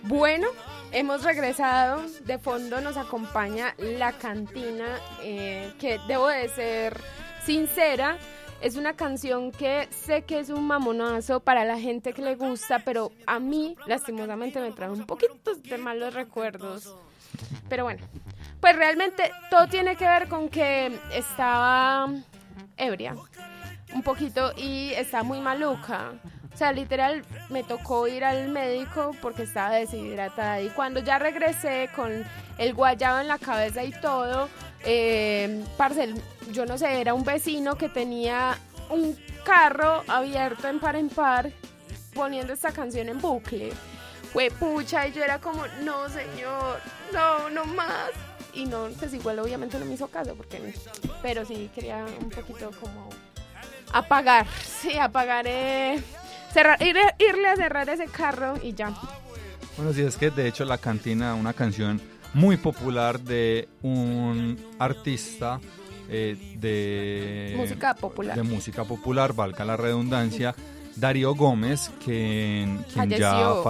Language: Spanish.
Bueno, hemos regresado. De fondo nos acompaña La Cantina, que debo de ser sincera. Es una canción que sé que es un mamonazo para la gente que le gusta, pero a mí, lastimosamente, me trae un poquito de malos recuerdos. Pero bueno, pues realmente todo tiene que ver con que estaba ebria un poquito y estaba muy maluca. O sea, literal, me tocó ir al médico porque estaba deshidratada. Y cuando ya regresé con el guayabo en la cabeza y todo, parce, yo no sé, era un vecino que tenía un carro abierto en par poniendo esta canción en bucle. Fue pucha, y yo era como, no señor, no más. Y no, pues igual obviamente no me hizo caso, pero sí quería un poquito como apagar, irle a cerrar ese carro y ya. Bueno, sí, es que de hecho La Cantina, una canción muy popular de un artista de música popular, valga la redundancia, Darío Gómez, quien ya